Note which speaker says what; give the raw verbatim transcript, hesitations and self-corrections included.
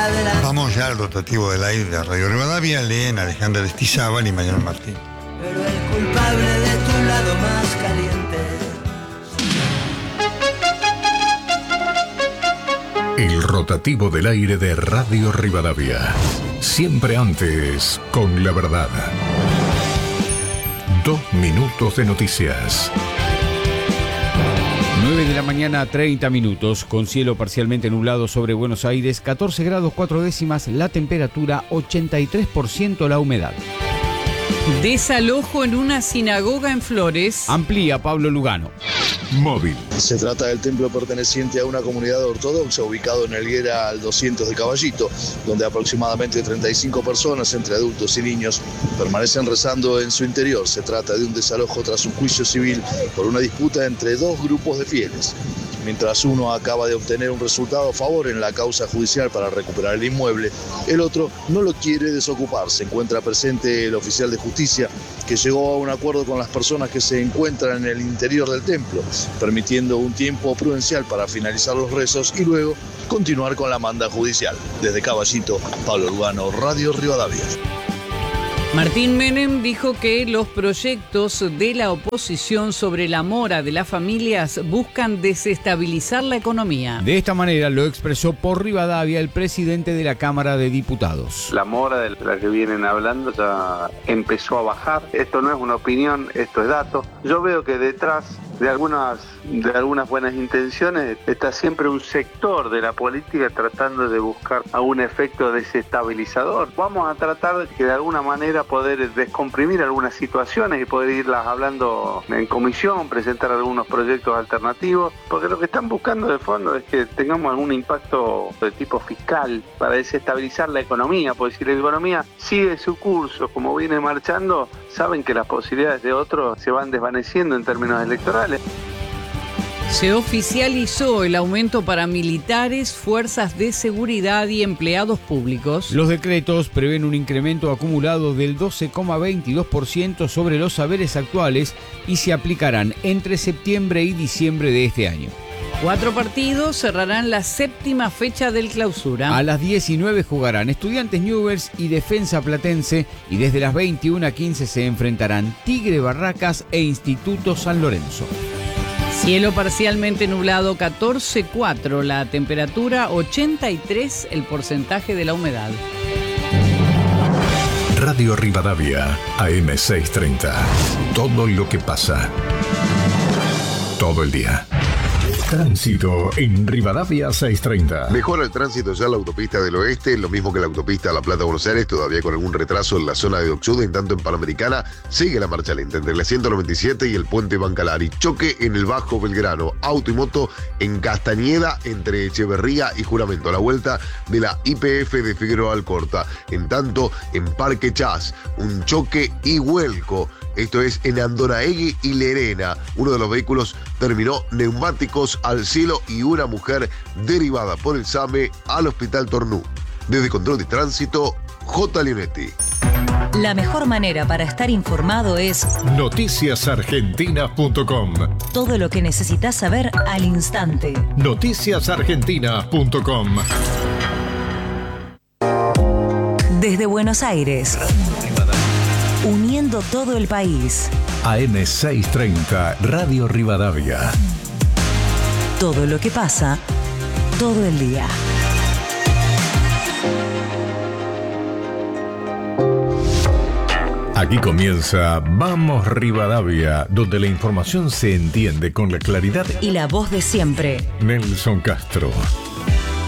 Speaker 1: adelante.
Speaker 2: Vamos ya al rotativo del aire de Radio Rivadavia. Leen Alejandra Estizábal y Manuel Martín.
Speaker 1: Pero el culpable de tu lado más caliente.
Speaker 3: El rotativo del aire de Radio Rivadavia. Siempre antes, con la verdad. Dos minutos de noticias.
Speaker 4: nueve de la mañana, treinta minutos, con cielo parcialmente nublado sobre Buenos Aires, catorce grados cuatro décimas la temperatura, ochenta y tres por ciento la humedad.
Speaker 5: Desalojo en una sinagoga en Flores.
Speaker 4: Amplía Pablo Lugano.
Speaker 3: Móvil.
Speaker 6: Se trata del templo perteneciente a una comunidad ortodoxa ubicado en Helguera al doscientos de Caballito, donde aproximadamente treinta y cinco personas, entre adultos y niños, permanecen rezando en su interior. Se trata de un desalojo tras un juicio civil por una disputa entre dos grupos de fieles. Mientras uno acaba de obtener un resultado a favor en la causa judicial para recuperar el inmueble, el otro no lo quiere desocupar. Se encuentra presente el oficial de justicia, que llegó a un acuerdo con las personas que se encuentran en el interior del templo, permitiendo un tiempo prudencial para finalizar los rezos y luego continuar con la manda judicial. Desde Caballito, Pablo Lugano, Radio Rivadavia.
Speaker 5: Martín Menem dijo que los proyectos de la oposición sobre la mora de las familias buscan desestabilizar la economía.
Speaker 4: De esta manera lo expresó por Rivadavia el presidente de la Cámara de Diputados.
Speaker 7: La mora de la que vienen hablando ya empezó a bajar. Esto no es una opinión, esto es dato. Yo veo que detrás de algunas, de algunas buenas intenciones está siempre un sector de la política tratando de buscar algún efecto desestabilizador. Vamos a tratar de que de alguna manera poder descomprimir algunas situaciones y poder irlas hablando en comisión, presentar algunos proyectos alternativos, porque lo que están buscando de fondo es que tengamos algún impacto de tipo fiscal para desestabilizar la economía, porque si la economía sigue su curso como viene marchando, saben que las posibilidades de otros se van desvaneciendo en términos electorales.
Speaker 5: Se oficializó el aumento para militares, fuerzas de seguridad y empleados públicos.
Speaker 4: Los decretos prevén un incremento acumulado del doce coma veintidós por ciento sobre los saberes actuales y se aplicarán entre septiembre y diciembre de este año.
Speaker 5: Cuatro partidos cerrarán la séptima fecha del Clausura.
Speaker 4: A las diecinueve jugarán Estudiantes Newell's y Defensa Platense, y desde las veintiuna a quince se enfrentarán Tigre Barracas e Instituto San Lorenzo.
Speaker 5: Cielo parcialmente nublado, catorce coma cuatro la temperatura, ochenta y tres el porcentaje de la humedad.
Speaker 3: Radio Rivadavia, A M seiscientos treinta. Todo lo que pasa. Todo el día. Tránsito en Rivadavia seiscientos treinta.
Speaker 8: Mejora el tránsito ya en la autopista del oeste, lo mismo que la autopista La Plata-Buenos Aires, todavía con algún retraso en la zona de Oxuda. En tanto, en Panamericana sigue la marcha lenta entre la ciento noventa y siete y el puente Bancalari. Choque en el Bajo Belgrano, auto y moto en Castañeda entre Echeverría y Juramento, a la vuelta de la I P F de Figueroa Alcorta. En tanto, en Parque Chas, un choque y vuelco. Esto es en Andonaegui y Lerena. Uno de los vehículos terminó neumáticos al cielo y una mujer derivada por el SAME al Hospital Tornú. Desde Control de Tránsito, J. Leonetti.
Speaker 9: La mejor manera para estar informado es
Speaker 3: noticias argentinas punto com.
Speaker 9: Todo lo que necesitas saber al instante.
Speaker 3: noticias argentinas punto com.
Speaker 9: Desde Buenos Aires, uniendo todo el país.
Speaker 3: A M seiscientos treinta, Radio Rivadavia.
Speaker 9: Todo lo que pasa, todo el día.
Speaker 3: Aquí comienza Vamos Rivadavia, donde la información se entiende con la claridad
Speaker 9: y la voz de siempre.
Speaker 3: Nelson Castro.